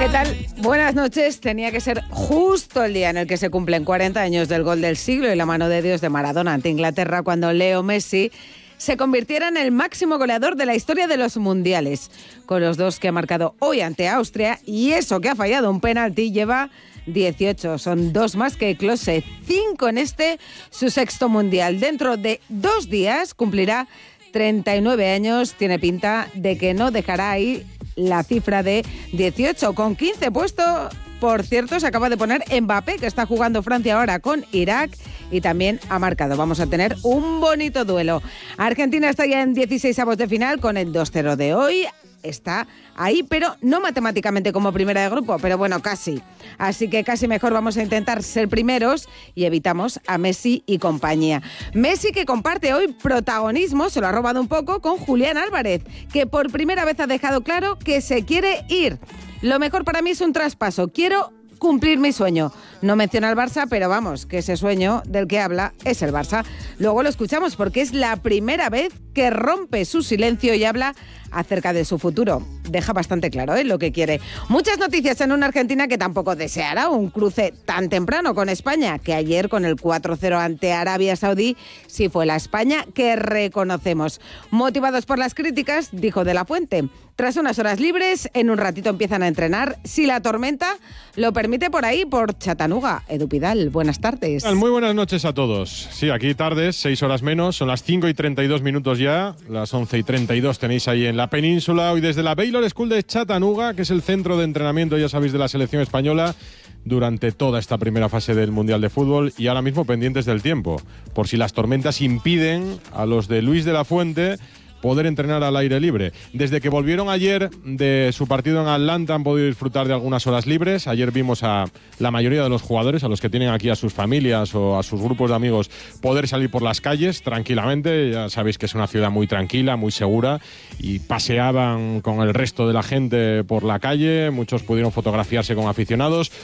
¿Qué tal? Buenas noches. Tenía que ser justo el día en el que se cumplen 40 años del gol del siglo y la mano de Dios de Maradona ante Inglaterra, cuando Leo Messi se convirtiera en el máximo goleador de la historia de los mundiales. Con los dos que ha marcado hoy ante Austria, y eso que ha fallado un penalti, lleva 18. Son 2 más que Klose, 5 en su sexto mundial. Dentro de 2 días cumplirá 39 años. Tiene pinta de que no dejará ahí la cifra de 18. Con 15 puestos, por cierto, se acaba de poner Mbappé, que está jugando Francia ahora con Irak y también ha marcado. Vamos a tener un bonito duelo. Argentina está ya en 16avos de final con el 2-0 de hoy. Está ahí, pero no matemáticamente como primera de grupo, pero bueno, casi. Así que casi mejor vamos a intentar ser primeros y evitamos a Messi y compañía. Messi, que comparte hoy protagonismo, se lo ha robado un poco con Julián Álvarez, que por primera vez ha dejado claro que se quiere ir. Lo mejor para mí es un traspaso. Quiero cumplir mi sueño. No menciona al Barça, pero vamos, que ese sueño del que habla es el Barça. Luego lo escuchamos porque es la primera vez que rompe su silencio y habla acerca de su futuro. Deja bastante claro lo que quiere. Muchas noticias en una Argentina que tampoco deseará un cruce tan temprano con España, que ayer con el 4-0 ante Arabia Saudí sí fue la España que reconocemos. Motivados por las críticas, dijo De la Fuente, tras unas horas libres, en un ratito empiezan a entrenar, si la tormenta lo permite, por ahí, por Chattanooga. Edu Pidal, buenas tardes. Muy buenas noches a todos. Sí, aquí tardes, 6 horas menos, son las 5:32 ya, las 11:32 tenéis ahí en la península. Hoy desde la Baylor School de Chattanooga, que es el centro de entrenamiento, ya sabéis, de la selección española, durante toda esta primera fase del Mundial de Fútbol, y ahora mismo pendientes del tiempo, por si las tormentas impiden a los de Luis de la Fuente poder entrenar al aire libre. Desde que volvieron ayer de su partido en Atlanta han podido disfrutar de algunas horas libres. Ayer vimos a la mayoría de los jugadores, a los que tienen aquí a sus familias o a sus grupos de amigos, poder salir por las calles tranquilamente. Ya sabéis que es una ciudad muy tranquila, muy segura, y paseaban con el resto de la gente por la calle. Muchos pudieron fotografiarse con aficionados.